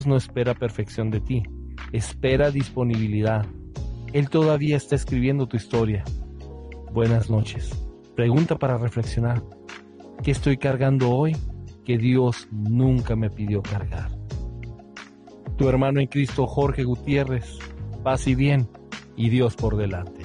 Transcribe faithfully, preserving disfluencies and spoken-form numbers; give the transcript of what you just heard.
no espera perfección de ti, espera disponibilidad. Él todavía está escribiendo tu historia. Buenas noches. Pregunta para reflexionar. ¿Qué estoy cargando hoy que Dios nunca me pidió cargar? Tu hermano en Cristo, Jorge Gutiérrez. Paz y bien, y Dios por delante.